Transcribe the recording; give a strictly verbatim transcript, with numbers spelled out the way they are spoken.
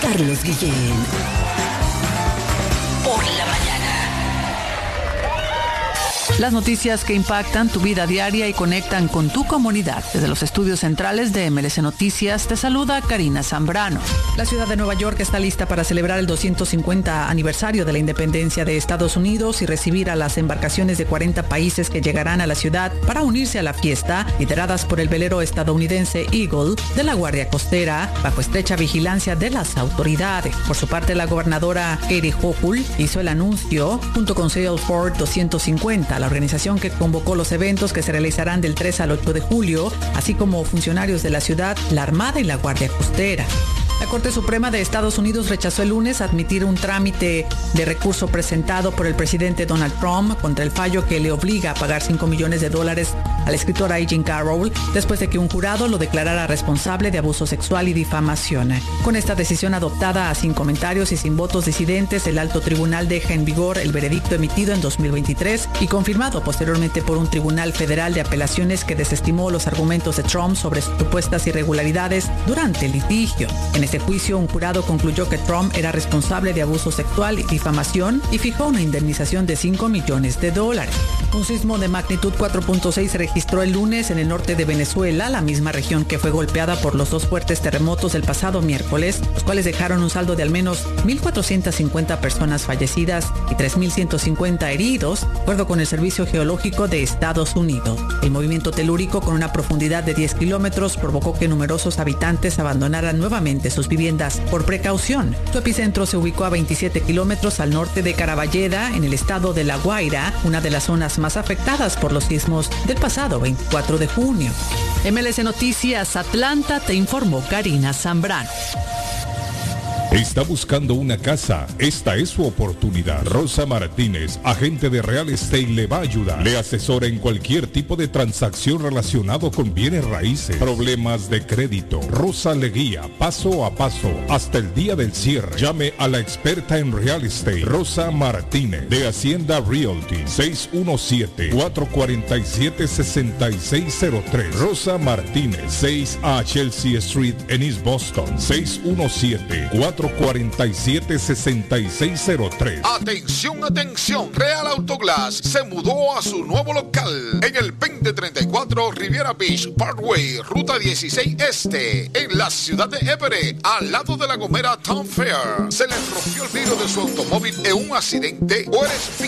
Carlos Guillén. Por la mañana. Las noticias que impactan tu vida diaria y conectan con tu comunidad. Desde los estudios centrales de M L C Noticias te saluda Karina Zambrano. La ciudad de Nueva York está lista para celebrar el doscientos cincuenta aniversario de la independencia de Estados Unidos y recibir a las embarcaciones de cuarenta países que llegarán a la ciudad para unirse a la fiesta, lideradas por el velero estadounidense Eagle de la Guardia Costera, bajo estrecha vigilancia de las autoridades. Por su parte, la gobernadora Katie Hochul hizo el anuncio junto con Sail Ford doscientos cincuenta, la organización que convocó los eventos que se realizarán del tres al ocho de julio, así como funcionarios de la ciudad, la Armada y la Guardia Costera. La Corte Suprema de Estados Unidos rechazó el lunes admitir un trámite de recurso presentado por el presidente Donald Trump contra el fallo que le obliga a pagar cinco millones de dólares a la escritora Jean Carroll después de que un jurado lo declarara responsable de abuso sexual y difamación. Con esta decisión adoptada sin comentarios y sin votos disidentes, el alto tribunal deja en vigor el veredicto emitido en dos mil veintitrés y confirmado posteriormente por un tribunal federal de apelaciones que desestimó los argumentos de Trump sobre supuestas irregularidades durante el litigio. En este juicio, un jurado concluyó que Trump era responsable de abuso sexual y difamación y fijó una indemnización de cinco millones de dólares. Un sismo de magnitud cuatro punto seis se registró el lunes en el norte de Venezuela, la misma región que fue golpeada por los dos fuertes terremotos del pasado miércoles, los cuales dejaron un saldo de al menos mil cuatrocientas cincuenta personas fallecidas y tres mil ciento cincuenta heridos, de acuerdo con el Servicio Geológico de Estados Unidos. El movimiento telúrico, con una profundidad de diez kilómetros, provocó que numerosos habitantes abandonaran nuevamente sus viviendas por precaución. Su epicentro se ubicó a veintisiete kilómetros al norte de Caraballeda, en el estado de La Guaira, una de las zonas más afectadas por los sismos del pasado veinticuatro de junio. M L C Noticias Atlanta te informó Karina Zambrano. ¿Está buscando una casa? Esta es su oportunidad. Rosa Martínez, agente de Real Estate, le va a ayudar. Le asesora en cualquier tipo de transacción relacionado con bienes raíces, problemas de crédito. Rosa le guía paso a paso hasta el día del cierre. Llame a la experta en Real Estate, Rosa Martínez, de Hacienda Realty, seis uno siete, cuatro cuatro siete, seis seis cero tres. Rosa Martínez, seis a Chelsea Street en East Boston, seis uno siete, cuatro cuatro siete, seis seis cero tres. Atención, atención, Real Autoglass se mudó a su nuevo local en el veinte treinta y cuatro Riviera Beach Parkway, Ruta dieciséis Este, en la ciudad de Everett, al lado de la Gomera Town Fair. ¿Se le rompió el vidrio de su automóvil en un accidente o eres